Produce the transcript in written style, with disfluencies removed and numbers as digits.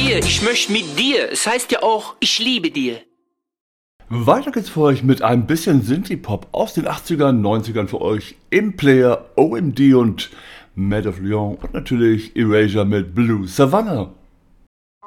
dir, ich möchte mit dir. Es heißt ja auch, ich liebe dir. Weiter geht's für euch mit ein bisschen Synthie-Pop aus den 80ern, 90ern für euch im Player, OMD und Mad of Lyon und natürlich Erasure mit Blue Savannah.